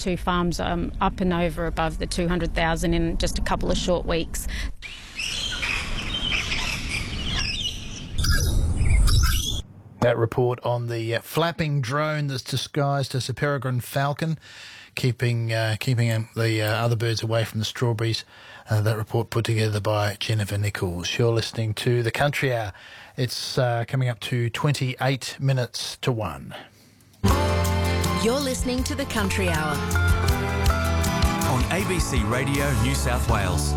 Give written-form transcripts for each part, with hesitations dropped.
two farms up and over above the 200,000 in just a couple of short weeks. That report on the flapping drone that's disguised as a peregrine falcon, keeping the other birds away from the strawberries. That report put together by Jennifer Nichols. You're listening to The Country Hour. It's coming up to 28 minutes to 1. You're listening to The Country Hour on ABC Radio New South Wales.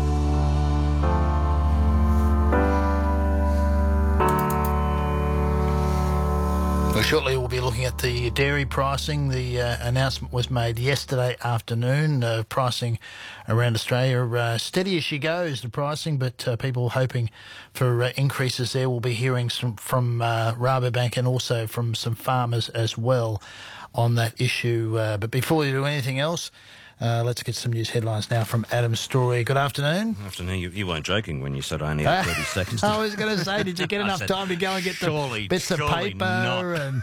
Well, shortly we'll be looking at the dairy pricing. The announcement was made yesterday afternoon. Pricing around Australia, steady as she goes, the pricing, but people hoping for increases there. We'll be hearing from Rabobank and also from some farmers as well on that issue. But before we do anything else, let's get some news headlines now from Adam Story. Good afternoon. Afternoon. You weren't joking when you said I only had 30 seconds. I was going to say, did you get enough time to go and get the bits of paper? Not. And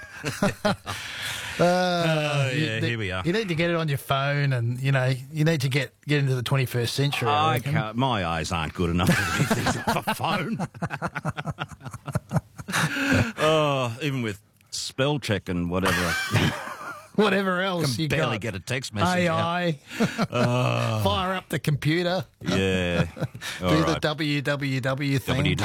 here we are. You need to get it on your phone, and you need to get into the 21st century. I can't, my eyes aren't good enough to do things on a phone. Even with spell check and whatever. Whatever else you barely got. get a text message. AI. Fire up the computer. Yeah. Do the www thing.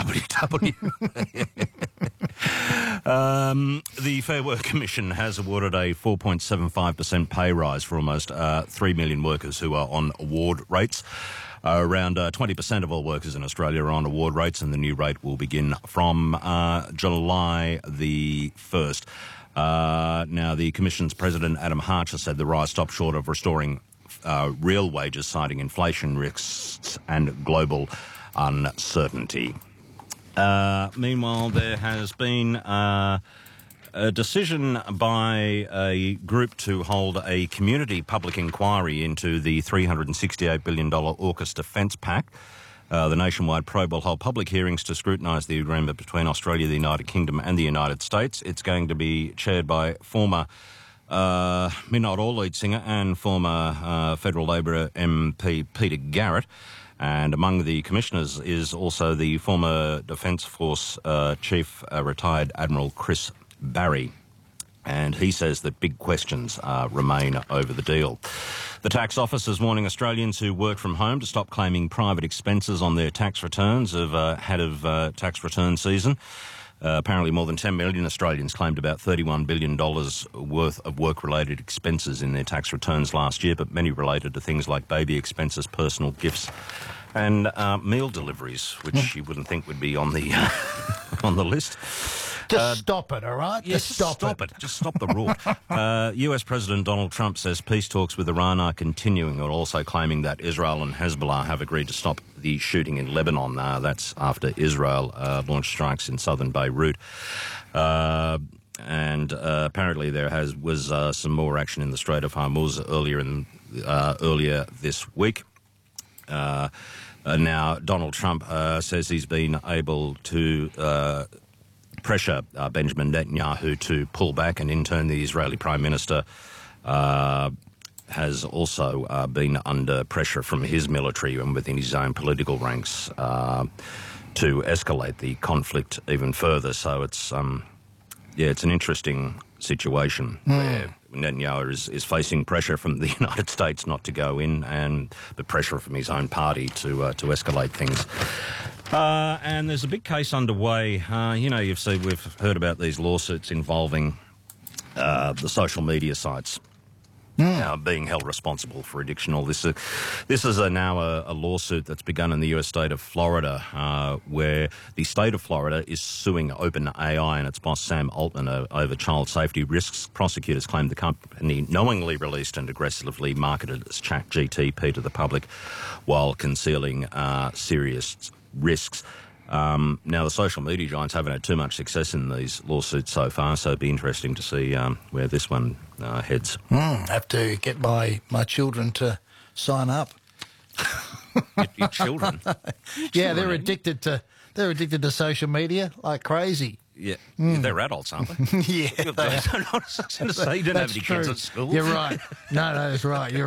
www. The Fair Work Commission has awarded a 4.75% pay rise for almost 3 million workers who are on award rates. Around 20% of all workers in Australia are on award rates, and the new rate will begin from July the 1st. Now, the Commission's President, Adam Harcher, said the rise stopped short of restoring real wages, citing inflation risks and global uncertainty. Meanwhile, there has been a decision by a group to hold a community public inquiry into the $368 billion AUKUS Defence Pact. The nationwide probe will hold public hearings to scrutinise the agreement between Australia, the United Kingdom and the United States. It's going to be chaired by former Midnight Oil lead singer and former Federal Labor MP Peter Garrett. And among the commissioners is also the former Defence Force Chief, retired Admiral Chris Barry. And he says that big questions remain over the deal. The tax office is warning Australians who work from home to stop claiming private expenses on their tax returns ahead of tax return season. Apparently more than 10 million Australians claimed about $31 billion worth of work-related expenses in their tax returns last year, but many related to things like baby expenses, personal gifts and meal deliveries, which you wouldn't think would be on the on the list. Just stop it, all right? Yes, just stop it. Just stop the rule. US President Donald Trump says peace talks with Iran are continuing, and also claiming that Israel and Hezbollah have agreed to stop the shooting in Lebanon. That's after Israel launched strikes in southern Beirut. And apparently there was some more action in the Strait of Hormuz earlier this week. Now, Donald Trump says he's been able to pressure Benjamin Netanyahu to pull back, and in turn the Israeli Prime Minister has also been under pressure from his military and within his own political ranks to escalate the conflict even further. So it's it's an interesting situation where Netanyahu is facing pressure from the United States not to go in, and the pressure from his own party to escalate things. And there's a big case underway. We've heard about these lawsuits involving the social media sites being held responsible for addiction. This is now a lawsuit that's begun in the US state of Florida, where the state of Florida is suing OpenAI and its boss Sam Altman over child safety risks. Prosecutors claim the company knowingly released and aggressively marketed its ChatGPT to the public while concealing serious risks. Now, the social media giants haven't had too much success in these lawsuits so far, so it'd be interesting to see where this one heads. Have to get my children to sign up. Your children? Yeah, they're addicted to social media like crazy. Yeah, they're adults, aren't they? Yeah, I was going to say you don't have any kids at school. You're right. No, that's right. You're